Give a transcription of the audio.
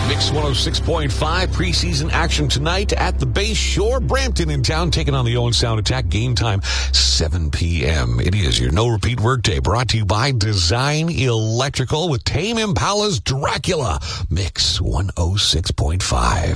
Mix 106.5 preseason action tonight at the Bay Shore. Brampton in town taking on the Owen Sound Attack. Game time 7 p.m. It is your no repeat workday brought to you by Design Electrical with Tame Impala's Dracula. Mix 106.5.